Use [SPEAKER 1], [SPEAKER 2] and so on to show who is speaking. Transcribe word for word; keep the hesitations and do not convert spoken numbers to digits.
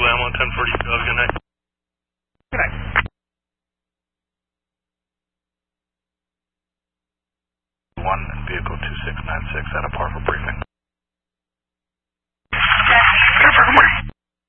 [SPEAKER 1] Alamo ten forty-two, have a good night.
[SPEAKER 2] Good night.
[SPEAKER 3] One vehicle two six nine six at a par for